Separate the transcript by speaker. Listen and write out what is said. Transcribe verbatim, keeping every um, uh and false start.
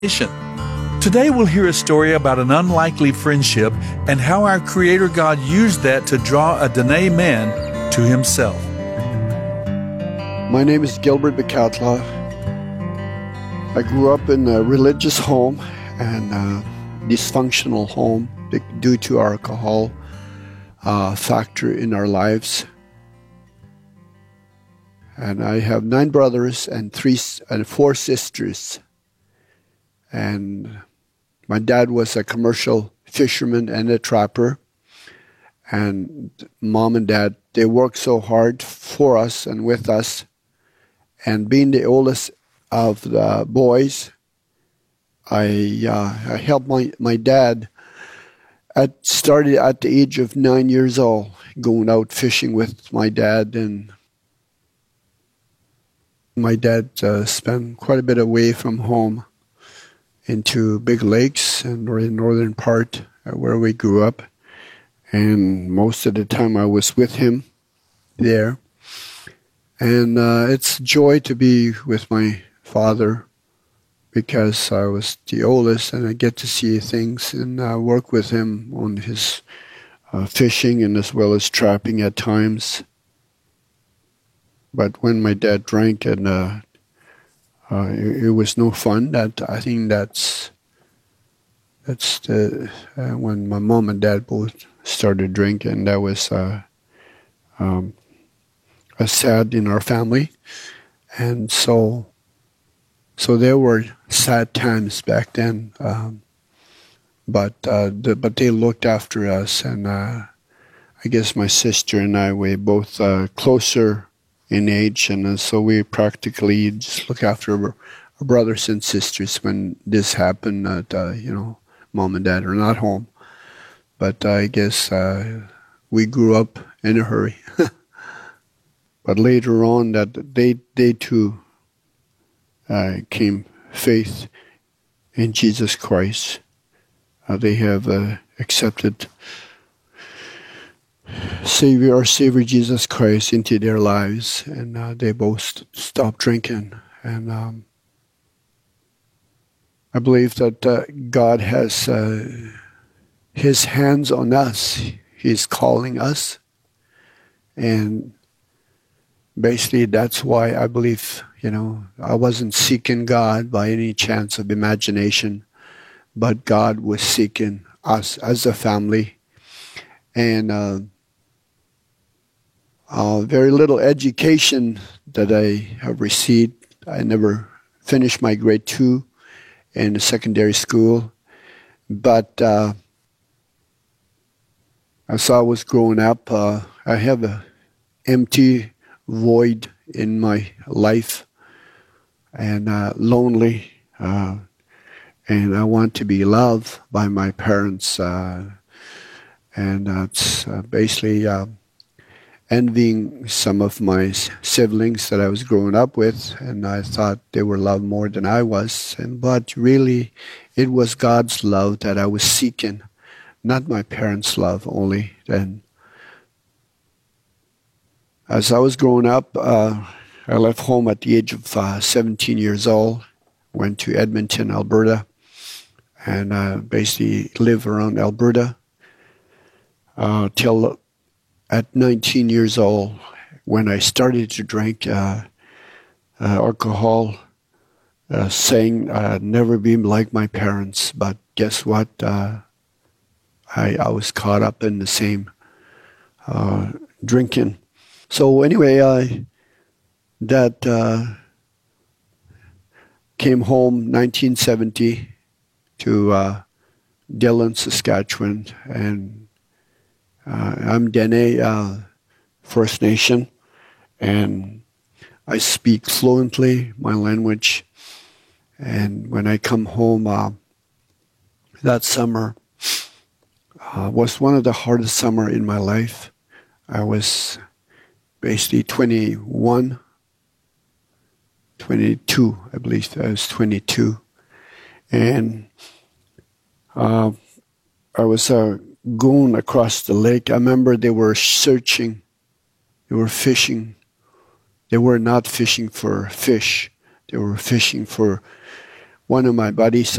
Speaker 1: Today we'll hear a story about an unlikely friendship and how our Creator God used that to draw a Dene man to Himself.
Speaker 2: My name is Gilbert Bacatla. I grew up in a religious home and a dysfunctional home due to alcohol uh, factor in our lives. And I have nine brothers and three and four sisters. And my dad was a commercial fisherman and a trapper. And mom and dad, they worked so hard for us and with us. And being the oldest of the boys, I, uh, I helped my, my dad. I started at the age of nine years old, going out fishing with my dad. And my dad uh, spent quite a bit away from home into big lakes and or in northern part where we grew up. And most of the time I was with him there. And uh, it's joy to be with my father because I was the oldest and I get to see things and uh, work with him on his uh, fishing and as well as trapping at times. But when my dad drank and uh, uh, it, it was no fun, that I think that's that's the, uh, when my mom and dad both started drinking. That was uh, um, a sad in our family, and so so there were sad times back then. Um, but uh, the, but they looked after us, and uh, I guess my sister and I were both uh, closer in age, and uh, so we practically just look after our, our brothers and sisters when this happened. That uh, you know, mom and dad are not home, but I guess uh, we grew up in a hurry. But later on, that they they too uh, came faith in Jesus Christ. Uh, they have uh, accepted Savior, our Savior Jesus Christ into their lives, and uh, they both st- stopped drinking. And um, I believe that uh, God has uh, His hands on us. He's calling us, and basically that's why I believe, you know, I wasn't seeking God by any chance of imagination, but God was seeking us as a family. And uh, Uh, very little education that I have received. I never finished my grade two in secondary school. But uh, as I was growing up, uh, I have an empty void in my life and uh, lonely. Uh, and I want to be loved by my parents. Uh, and that's uh, basically... Uh, envying some of my siblings that I was growing up with, and I thought they were loved more than I was. And but really, it was God's love that I was seeking, not my parents' love only. And as I was growing up, uh, I left home at the age of uh, seventeen years old, went to Edmonton, Alberta, and uh, basically lived around Alberta uh, till at nineteen years old, when I started to drink uh, uh, alcohol, uh, saying I'd never be like my parents. But guess what? Uh, I, I was caught up in the same uh, drinking. So anyway, I that uh, came home nineteen seventy to uh, Dillon, Saskatchewan, and Uh, I'm Dene uh, First Nation, and I speak fluently my language. And when I come home uh, that summer uh, was one of the hardest summer in my life. I was basically twenty-one, twenty-two, I believe I was twenty-two. And uh, I was uh, going across the lake. I remember they were searching, they were fishing. They were not fishing for fish. They were fishing for one of my buddies